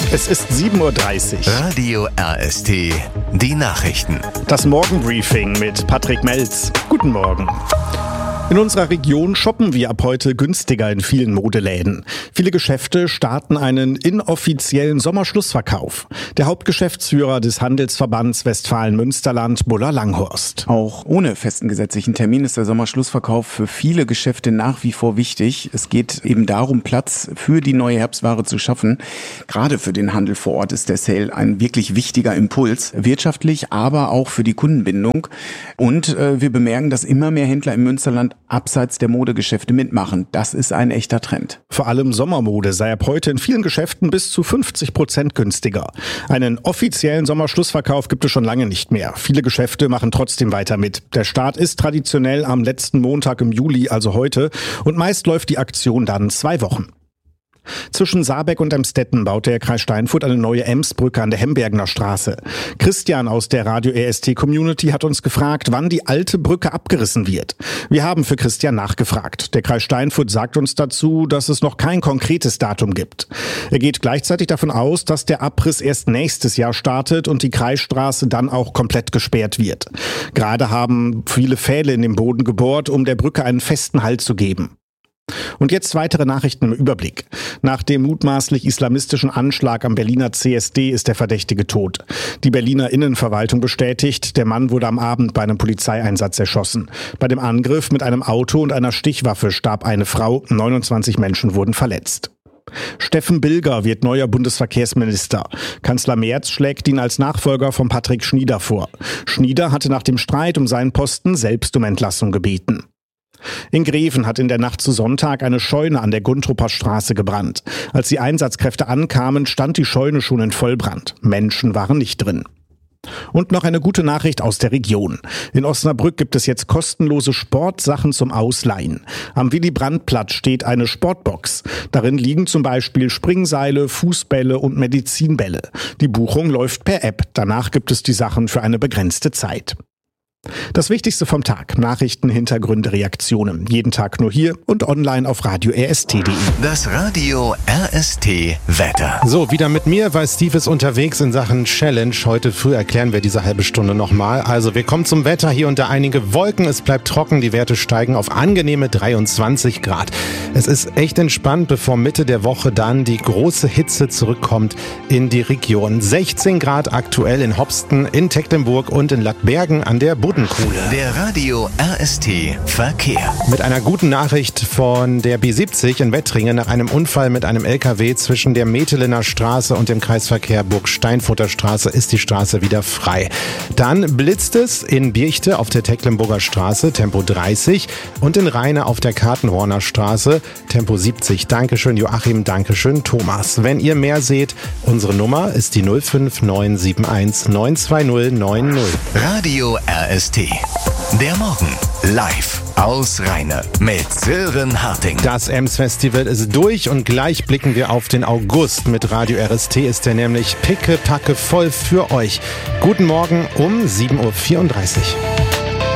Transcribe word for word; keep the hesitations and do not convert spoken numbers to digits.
Es ist sieben Uhr dreißig. Radio R S T, die Nachrichten. Das Morgenbriefing mit Patrick Melz. Guten Morgen. In unserer Region shoppen wir ab heute günstiger in vielen Modeläden. Viele Geschäfte starten einen inoffiziellen Sommerschlussverkauf. Der Hauptgeschäftsführer des Handelsverbands Westfalen-Münsterland, Buller Langhorst. Auch ohne festen gesetzlichen Termin ist der Sommerschlussverkauf für viele Geschäfte nach wie vor wichtig. Es geht eben darum, Platz für die neue Herbstware zu schaffen. Gerade für den Handel vor Ort ist der Sale ein wirklich wichtiger Impuls. Wirtschaftlich, aber auch für die Kundenbindung. Und äh, wir bemerken, dass immer mehr Händler im Münsterland abseits der Modegeschäfte mitmachen. Das ist ein echter Trend. Vor allem Sommermode sei ab heute in vielen Geschäften bis zu fünfzig Prozent günstiger. Einen offiziellen Sommerschlussverkauf gibt es schon lange nicht mehr. Viele Geschäfte machen trotzdem weiter mit. Der Start ist traditionell am letzten Montag im Juli, also heute, und meist läuft die Aktion dann zwei Wochen. Zwischen Saarbeck und Emstetten baut der Kreis Steinfurt eine neue Emsbrücke an der Hembergener Straße. Christian aus der Radio R S T Community hat uns gefragt, wann die alte Brücke abgerissen wird. Wir haben für Christian nachgefragt. Der Kreis Steinfurt sagt uns dazu, dass es noch kein konkretes Datum gibt. Er geht gleichzeitig davon aus, dass der Abriss erst nächstes Jahr startet und die Kreisstraße dann auch komplett gesperrt wird. Gerade haben viele Pfähle in den Boden gebohrt, um der Brücke einen festen Halt zu geben. Und jetzt weitere Nachrichten im Überblick. Nach dem mutmaßlich islamistischen Anschlag am Berliner C S D ist der Verdächtige tot. Die Berliner Innenverwaltung bestätigt, der Mann wurde am Abend bei einem Polizeieinsatz erschossen. Bei dem Angriff mit einem Auto und einer Stichwaffe starb eine Frau, neunundzwanzig Menschen wurden verletzt. Steffen Bilger wird neuer Bundesverkehrsminister. Kanzler Merz schlägt ihn als Nachfolger von Patrick Schnieder vor. Schnieder hatte nach dem Streit um seinen Posten selbst um Entlassung gebeten. In Greven hat in der Nacht zu Sonntag eine Scheune an der Guntrupper Straße gebrannt. Als die Einsatzkräfte ankamen, stand die Scheune schon in Vollbrand. Menschen waren nicht drin. Und noch eine gute Nachricht aus der Region. In Osnabrück gibt es jetzt kostenlose Sportsachen zum Ausleihen. Am Willy-Brandt-Platz steht eine Sportbox. Darin liegen zum Beispiel Springseile, Fußbälle und Medizinbälle. Die Buchung läuft per App. Danach gibt es die Sachen für eine begrenzte Zeit. Das Wichtigste vom Tag. Nachrichten, Hintergründe, Reaktionen. Jeden Tag nur hier und online auf radio r s t punkt d e. Das Radio R S T Wetter. So, wieder mit mir, weil Steve ist unterwegs in Sachen Challenge. Heute früh erklären wir diese halbe Stunde nochmal. Also, wir kommen zum Wetter. Hier unter einige Wolken. Es bleibt trocken. Die Werte steigen auf angenehme dreiundzwanzig Grad. Es ist echt entspannt, bevor Mitte der Woche dann die große Hitze zurückkommt in die Region. sechzehn Grad aktuell in Hopsten, in Tecklenburg und in Lackbergen an der Bodenkuhle. Der Radio R S T Verkehr. Mit einer guten Nachricht von der B siebzig in Wettringen nach einem Unfall mit einem L K W zwischen der Metelener Straße und dem Kreisverkehr Burg-Steinfurter Straße ist die Straße wieder frei. Dann blitzt es in Birchte auf der Tecklenburger Straße, Tempo dreißig, und in Rheine auf der Kartenhorner Straße, Tempo siebzig. Dankeschön Joachim, Dankeschön Thomas. Wenn ihr mehr seht, unsere Nummer ist die null fünf neun sieben eins neun zwei null neun null. Radio R S T. Der Morgen live aus Rheine mit Sören Harting. Das Ems-Festival ist durch und gleich blicken wir auf den August. Mit Radio R S T ist er nämlich pickepacke voll für euch. Guten Morgen um sieben Uhr vierunddreißig.